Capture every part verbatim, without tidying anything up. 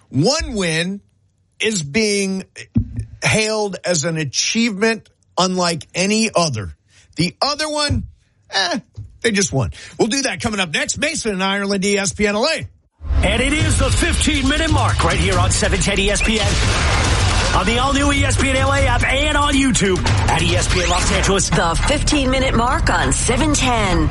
One win is being hailed as an achievement unlike any other. The other one, eh, they just won. We'll do that coming up next. Mason and Ireland, E S P N L A. And it is the fifteen-minute mark right here on seven ten E S P N. On the all-new E S P N L A app and on YouTube at E S P N Los Angeles. The fifteen-minute mark on seven ten.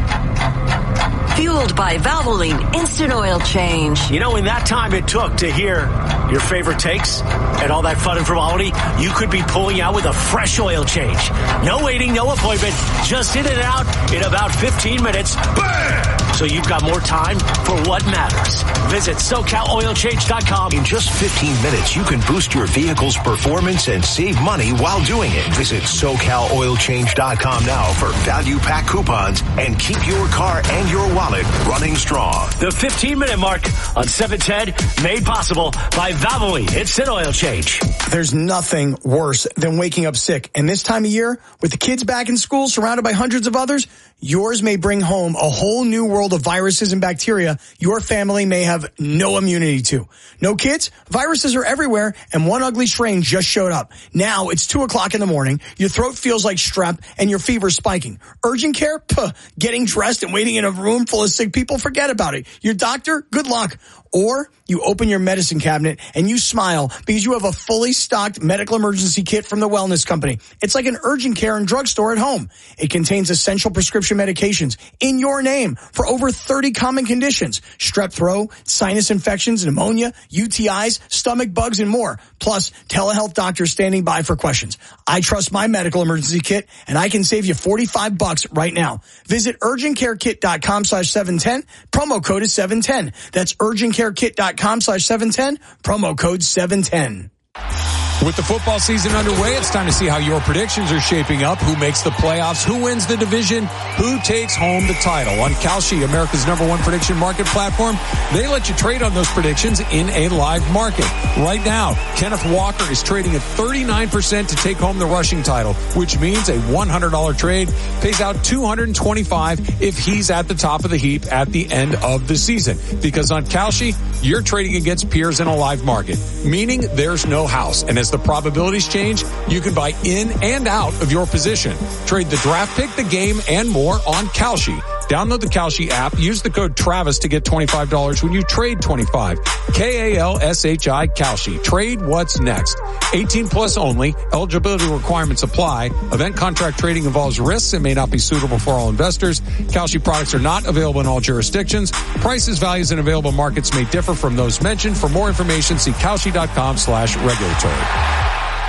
Fueled by Valvoline Instant Oil Change. You know, in that time it took to hear your favorite takes and all that fun and frivolity, you could be pulling out with a fresh oil change. No waiting, no appointment, just in and out in about fifteen minutes. Bam! So you've got more time for what matters. Visit so cal oil change dot com. In just fifteen minutes, you can boost your vehicle's performance and save money while doing it. Visit so cal oil change dot com now for value pack coupons and keep your car and your wallet running strong. The fifteen-minute mark on seven ten, made possible by Valvoline Instant Oil Change. There's nothing worse than waking up sick. And this time of year, with the kids back in school, surrounded by hundreds of others, yours may bring home a whole new world of viruses and bacteria your family may have no immunity to. No kids? Viruses are everywhere, and one ugly strain just showed up. Now it's two o'clock in the morning, your throat feels like strep, and your fever's spiking. Urgent care? Puh, getting dressed and waiting in a room full of sick people? Forget about it. Your doctor? Good luck. Or you open your medicine cabinet and you smile because you have a fully stocked medical emergency kit from the Wellness Company. It's like an urgent care and drugstore at home. It contains essential prescription medications in your name for over thirty common conditions: strep throat, sinus infections, pneumonia, U T Is, stomach bugs, and more. Plus, telehealth doctors standing by for questions. I trust my medical emergency kit, and I can save you forty-five bucks right now. Visit urgent care kit dot com slash seven ten. Promo code is seven ten. That's urgent care kit dot com slash seven ten. Promo code seven ten. With the football season underway, it's time to see how your predictions are shaping up. Who makes the playoffs? Who wins the division? Who takes home the title? On Kalshi, America's number one prediction market platform, they let you trade on those predictions in a live market. Right now, Kenneth Walker is trading at thirty-nine percent to take home the rushing title, which means a one hundred dollars trade pays out two hundred twenty-five dollars if he's at the top of the heap at the end of the season. Because on Kalshi, you're trading against peers in a live market, meaning there's no house. And as the probabilities change, you can buy in and out of your position. Trade the draft pick, the game, and more on Kalshi. Download the Kalshi app. Use the code Travis to get twenty-five dollars when you trade twenty-five. K A L S H I Kalshi. Trade what's next. eighteen plus only. Eligibility requirements apply. Event contract trading involves risks and may not be suitable for all investors. Kalshi products are not available in all jurisdictions. Prices, values, and available markets may differ from those mentioned. For more information, see Kalshi dot com slash regulatory.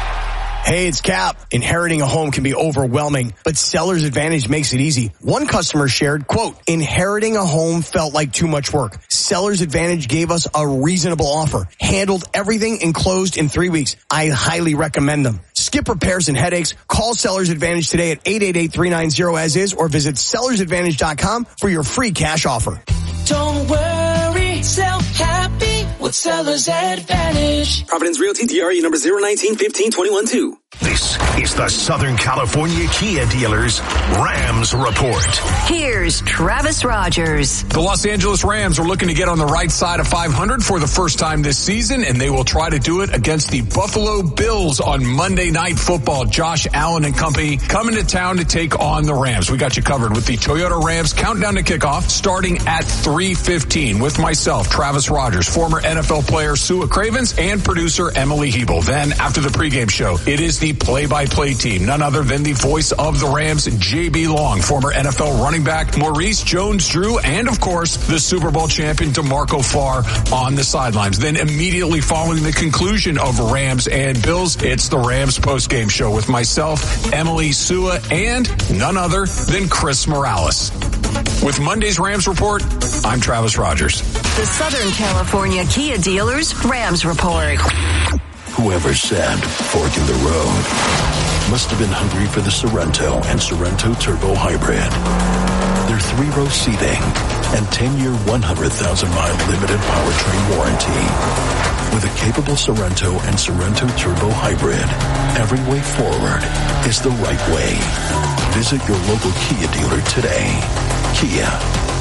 Hey, it's Cap. Inheriting a home can be overwhelming, but Seller's Advantage makes it easy. One customer shared, quote, inheriting a home felt like too much work. Seller's Advantage gave us a reasonable offer, handled everything, and closed in three weeks. I highly recommend them. Skip repairs and headaches. Call Seller's Advantage today at eight eight eight, three nine zero as is or visit sellers advantage dot com for your free cash offer. Don't worry, sell happy with Seller's Advantage. Providence Realty, D R E number zero nineteen fifteen twenty-one two. This is the Southern California Kia Dealers Rams Report. Here's Travis Rogers. The Los Angeles Rams are looking to get on the right side of five hundred for the first time this season, and they will try to do it against the Buffalo Bills on Monday Night Football. Josh Allen and company coming to town to take on the Rams. We got you covered with the Toyota Rams countdown to kickoff starting at three fifteen with myself, Travis Rogers, former N F L player Sua Cravens, and producer Emily Hebel. Then after the pregame show, it is the play-by-play team, none other than the voice of the Rams, J B Long, former N F L running back Maurice Jones-Drew, and of course the Super Bowl champion DeMarco Farr on the sidelines. Then immediately following the conclusion of Rams and Bills, it's the Rams post-game show with myself, Emily, Sua, and none other than Chris Morales. With Monday's Rams Report, I'm Travis Rogers. The Southern California Kia Dealers Rams Report. Whoever said fork in the road must have been hungry for the Sorrento and Sorrento Turbo Hybrid. Their three-row seating and ten-year, one hundred thousand mile limited powertrain warranty. With a capable Sorrento and Sorrento Turbo Hybrid, every way forward is the right way. Visit your local Kia dealer today. Kia,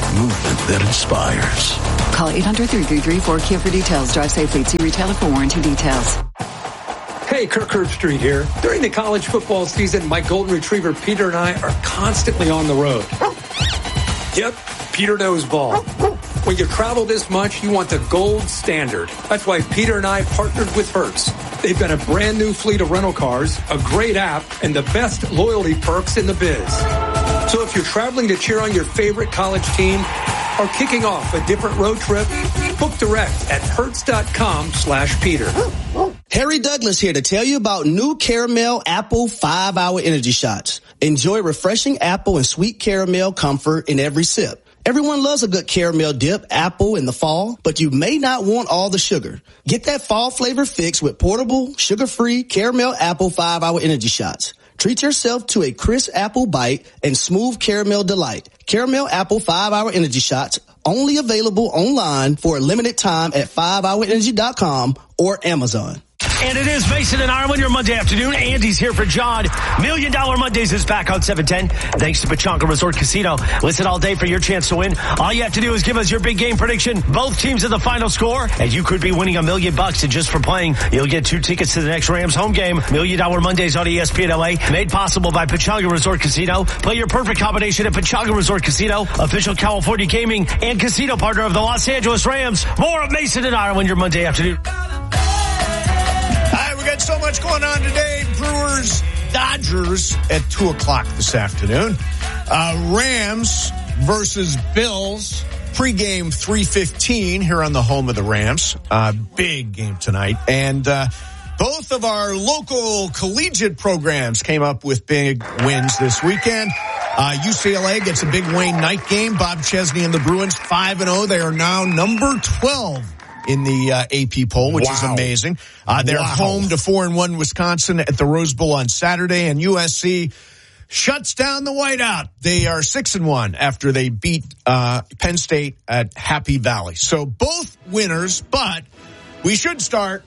movement that inspires. Call eight hundred, three three three, four K I A for details. Drive safely. See retailer for warranty details. Hey, Kirk Herbstreit here. During the college football season, my golden retriever Peter and I are constantly on the road. Yep, Peter knows ball. When you travel this much, you want the gold standard. That's why Peter and I partnered with Hertz. They've got a brand new fleet of rental cars, a great app, and the best loyalty perks in the biz. So if you're traveling to cheer on your favorite college team or kicking off a different road trip, book direct at hertz.com slash Peter. Harry Douglas here to tell you about new Caramel Apple five hour Energy Shots. Enjoy refreshing apple and sweet caramel comfort in every sip. Everyone loves a good caramel dip, apple in the fall, but you may not want all the sugar. Get that fall flavor fix with portable, sugar-free Caramel Apple five hour Energy Shots. Treat yourself to a crisp apple bite and smooth caramel delight. Caramel Apple five hour Energy Shots, only available online for a limited time at five hour energy dot com or Amazon. And it is Mason and Ireland, your Monday afternoon. Andy's here for John. Million Dollar Mondays is back on seven ten. Thanks to Pechanga Resort Casino. Listen all day for your chance to win. All you have to do is give us your big game prediction, both teams in the final score, and you could be winning a million bucks. And just for playing, you'll get two tickets to the next Rams home game. Million Dollar Mondays on E S P N L A, made possible by Pechanga Resort Casino. Play your perfect combination at Pechanga Resort Casino, official California gaming and casino partner of the Los Angeles Rams. More of Mason and Ireland, your Monday afternoon. Got so much going on today. Brewers, Dodgers at two o'clock this afternoon. Uh, Rams versus Bills. Pre-game three fifteen here on the home of the Rams. Uh, big game tonight. And uh, both of our local collegiate programs came up with big wins this weekend. Uh, U C L A gets a big Wayne night game. Bob Chesney and the Bruins five and oh. They are now number twelve. In the uh, A P poll, which wow. is amazing. Uh, they're wow. home to four and one Wisconsin at the Rose Bowl on Saturday, and U S C shuts down the whiteout. They are six and one after they beat uh, Penn State at Happy Valley. So both winners, but we should start.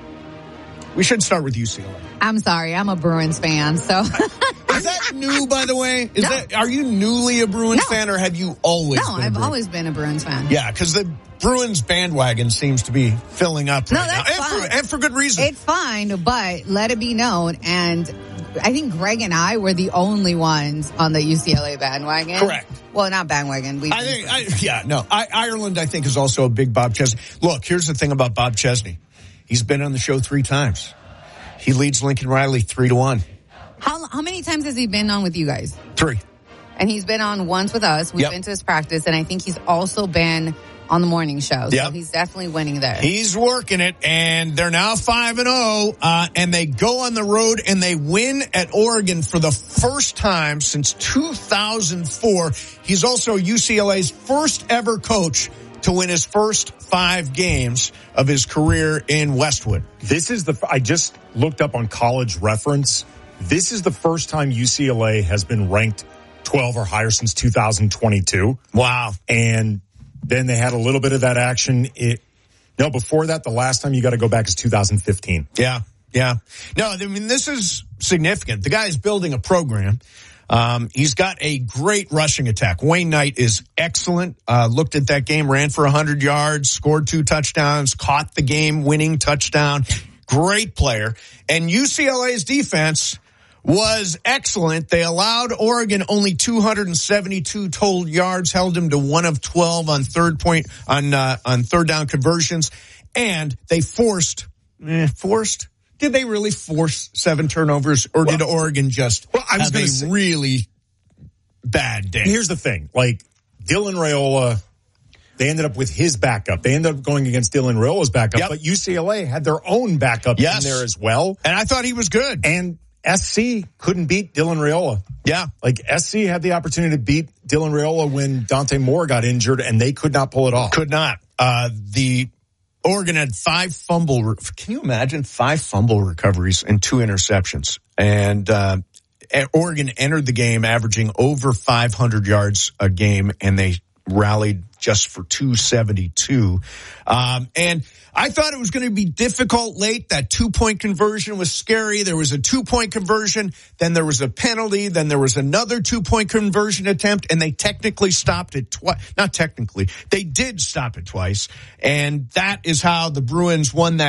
We should start with U C L A. I'm sorry, I'm a Bruins fan, so. Is that new, by the way? Is no. that are you newly a Bruins no. fan, or have you always? No, been I've a always been a Bruins fan. Yeah, because the Bruins bandwagon seems to be filling up right no, that's now, fine. And, for, and for good reason. It's fine, but let it be known. And I think Greg and I were the only ones on the U C L A bandwagon. Correct. Well, not bandwagon. We I think, I, yeah, no. I, Ireland, I think, is also a big Bob Chesney. Look, here's the thing about Bob Chesney. He's been on the show three times. He leads Lincoln Riley three to one. How how many times has he been on with you guys? Three. And he's been on once with us. We've yep. been to his practice, and I think he's also been on the morning show. So yep. he's definitely winning there. He's working it, and they're now five and oh, uh, and they go on the road and they win at Oregon for the first time since two thousand four. He's also U C L A's first ever coach to win his first five games of his career in Westwood. This is the, I just looked up on College Reference. This is the first time U C L A has been ranked twelve or higher since two thousand twenty-two. Wow. And then they had a little bit of that action. It, no, before that, the last time you got to go back is two thousand fifteen. Yeah. Yeah. No, I mean, this is significant. The guy is building a program. Um, he's got a great rushing attack. Wayne Knight is excellent. Uh, looked at that game, ran for one hundred yards, scored two touchdowns, caught the game-winning touchdown. Great player. And U C L A's defense was excellent. They allowed Oregon only two hundred seventy-two total yards, held them to one of twelve on third point, on, uh, on third down conversions. And they forced, eh, forced? Did they really force seven turnovers, or well, did Oregon just well, I was have a say, really bad day? Here's the thing. Like, Dylan Raiola, they ended up with his backup. They ended up going against Dylan Raiola's backup, yep. but U C L A had their own backup yes. in there as well. And I thought he was good. And S C couldn't beat Dylan Raiola. Yeah. Like, S C had the opportunity to beat Dylan Raiola when Dante Moore got injured, and they could not pull it off. Could not. Uh, the Oregon had five fumble. Can you imagine five fumble recoveries and two interceptions? And uh, Oregon entered the game averaging over five hundred yards a game, and they rallied just for two seventy-two. Um, and I thought it was going to be difficult late. That two-point conversion was scary. There was a two-point conversion, then there was a penalty, then there was another two-point conversion attempt, and they technically stopped it twice. Not technically. They did stop it twice, and that is how the Bruins won that